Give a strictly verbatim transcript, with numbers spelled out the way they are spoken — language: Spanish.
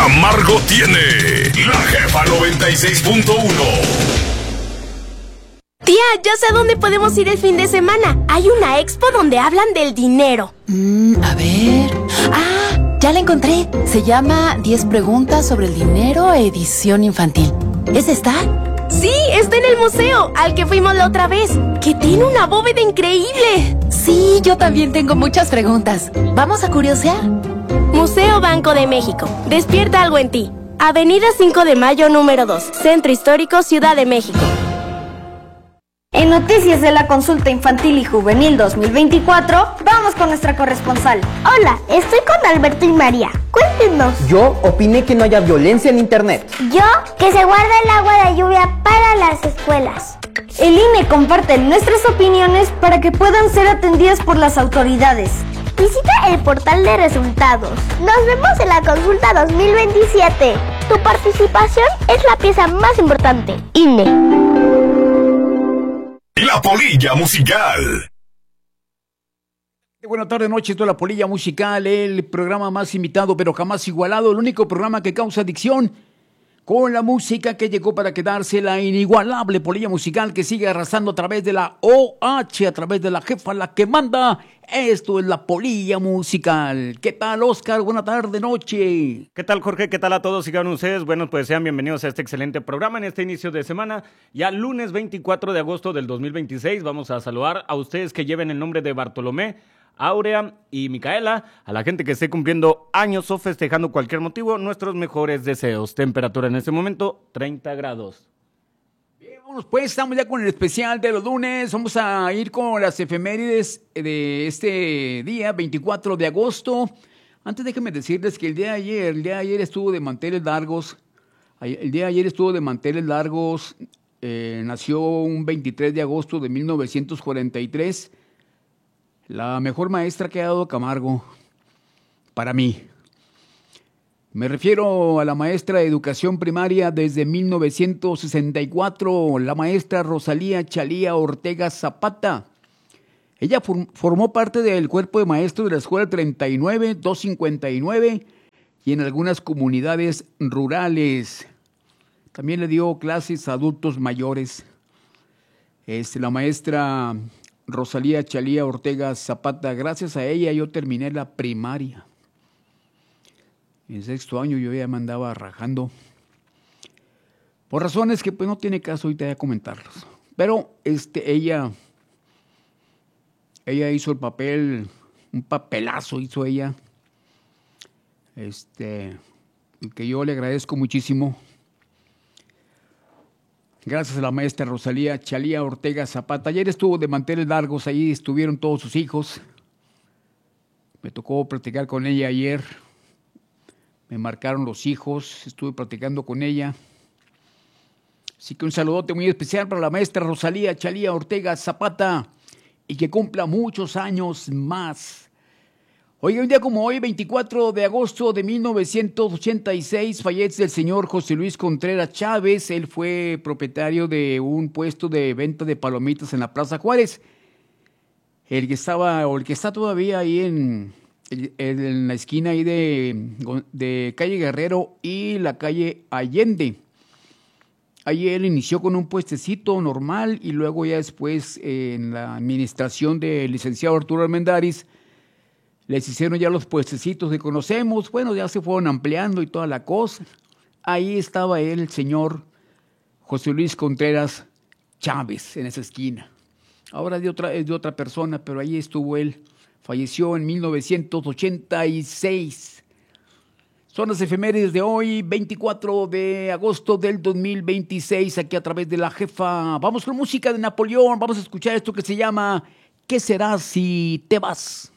Camargo tiene La Jefa noventa y seis punto uno. Tía, ya sé a dónde podemos ir el fin de semana. Hay una expo donde hablan del dinero. Mm, a ver... ¡Ah! Ya la encontré. Se llama diez preguntas sobre el dinero, edición infantil. ¿Es esta? Sí, está en el museo, al que fuimos la otra vez, que tiene una bóveda increíble. Sí, yo también tengo muchas preguntas. ¿Vamos a curiosear? Museo Banco de México. Despierta algo en ti. Avenida cinco de mayo, número dos. Centro Histórico, Ciudad de México. En Noticias de la Consulta Infantil y Juvenil dos mil veinticuatro, vamos con nuestra corresponsal. Hola, estoy con Alberto y María. Cuéntenos. Yo opiné que no haya violencia en internet. Yo, que se guarde el agua de lluvia para las escuelas. El I N E comparte nuestras opiniones para que puedan ser atendidas por las autoridades. Visita el portal de resultados. Nos vemos en la consulta dos mil veintisiete. Tu participación es la pieza más importante. I N E. La Polilla Musical. Buenas tardes, noches, esto es La Polilla Musical, el programa más imitado pero jamás igualado, el único programa que causa adicción con la música que llegó para quedarse, la inigualable Polilla Musical que sigue arrasando a través de la O H, a través de la jefa, la que manda. Esto es La Polilla Musical. ¿Qué tal, Oscar? Buena tarde, noche. ¿Qué tal, Jorge? ¿Qué tal a todos? Sigan ustedes. Bueno, pues sean bienvenidos a este excelente programa en este inicio de semana. Ya lunes veinticuatro de agosto del dos mil veintiséis. Vamos a saludar a ustedes que lleven el nombre de Bartolomé, Aurea y Micaela, a la gente que esté cumpliendo años o festejando cualquier motivo, nuestros mejores deseos. Temperatura en este momento, treinta grados. Bien, vamos pues, estamos ya con el especial de los lunes. Vamos a ir con las efemérides de este día, veinticuatro de agosto. Antes déjenme decirles que el día de ayer, el día de ayer estuvo de manteles largos. El día de ayer estuvo de manteles largos. Eh, nació un veintitrés de agosto de mil novecientos cuarenta y tres. La mejor maestra que ha dado Camargo, para mí. Me refiero a la maestra de educación primaria desde mil novecientos sesenta y cuatro, la maestra Rosalía Chalía Ortega Zapata. Ella form- formó parte del cuerpo de maestros de la escuela treinta y nueve, doscientos cincuenta y nueve y en algunas comunidades rurales. También le dio clases a adultos mayores. Es la maestra Rosalía Chalía Ortega Zapata. Gracias a ella yo terminé la primaria. En sexto año yo ya me andaba rajando. Por razones que pues no tiene caso ahorita ya comentarlos. Pero este, ella, ella hizo el papel, un papelazo hizo ella. Este, que yo le agradezco muchísimo. Gracias a la maestra Rosalía Chalía Ortega Zapata. Ayer estuvo de manteles largos, ahí estuvieron todos sus hijos. Me tocó platicar con ella ayer. Me marcaron los hijos, estuve platicando con ella. Así que un saludote muy especial para la maestra Rosalía Chalía Ortega Zapata y que cumpla muchos años más. Hoy, un día como hoy, veinticuatro de agosto de mil novecientos ochenta y seis, fallece el señor José Luis Contreras Chávez. Él fue propietario de un puesto de venta de palomitas en la Plaza Juárez. El que estaba, o el que está todavía ahí en, en, en la esquina ahí de, de calle Guerrero y la calle Allende. Ahí él inició con un puestecito normal y luego ya después eh, en la administración del licenciado Arturo Armendáriz les hicieron ya los puestecitos que conocemos. Bueno, ya se fueron ampliando y toda la cosa. Ahí estaba él, el señor José Luis Contreras Chávez, en esa esquina. Ahora de otra, es de otra persona, pero ahí estuvo él. Falleció en mil novecientos ochenta y seis. Son las efemérides de hoy, veinticuatro de agosto del dos mil veintiséis, aquí a través de La Jefa. Vamos con música de Napoleón, vamos a escuchar esto que se llama ¿Qué será si te vas?